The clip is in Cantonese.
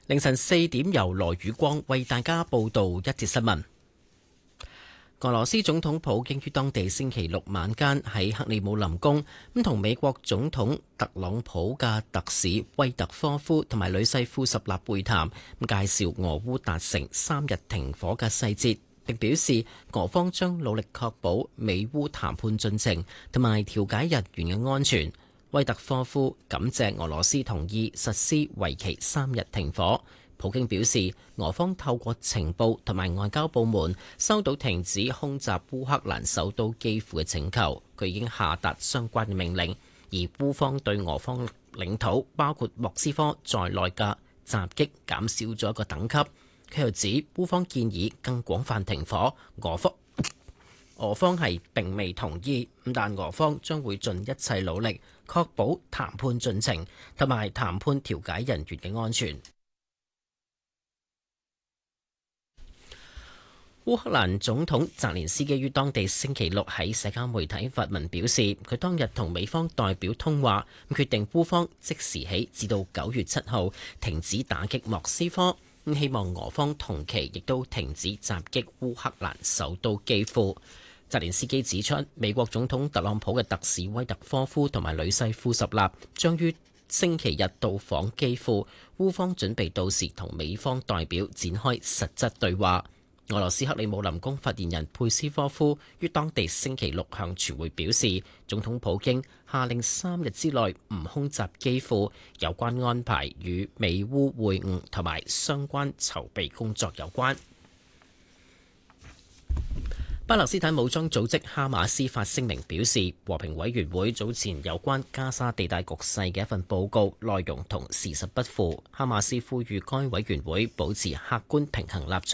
凌晨4點，由羅宇光為大家報道一節新聞。俄羅斯總統普京於當地星期六晚間喺克里姆林宮同美國總統特朗普嘅特使威特科夫同埋女婿庫什納會談，介紹俄烏達成3日停火嘅細節，並表示俄方將努力確保美烏談判進程同埋調解人員嘅安全。威特科夫感謝俄羅斯同意實施為期3日停火。普京表示，俄方透過情報同埋外交部門收到停止空襲烏克蘭首都基輔嘅請求，佢已經下達相關嘅命令。而烏方對俄方領土包括莫斯科在內嘅襲擊減少咗一個等級。佢又指烏方建議更廣泛停火，俄方係並未同意，但俄方將會盡一切努力確保談判進程同埋談判調解人員嘅安全。烏克蘭總統澤連斯基於當地星期六喺社交媒體發文表示，佢當日同美方代表通話，決定烏方即時起至到9月7號停止打擊莫斯科，希望俄方同期亦都停止襲擊烏克蘭首都基輔。澤連斯基指出，美國總統特朗普嘅特使威特科夫同埋女婿庫什納將於星期日到訪基輔，烏方準備到時同美方代表展開實質對話。俄羅斯克里姆林宮發言人佩斯科夫於當地星期六向傳媒表示，總統普京下令3日之內唔空襲基輔，有關安排與美烏會晤同埋相關籌備工作有關。巴勒斯坦武裝組織哈馬斯發聲明表示，和平委員會早前有關加沙地帶局勢嘅一份報告內容同事實不符，哈馬斯呼籲該委員會保持客觀平衡立場。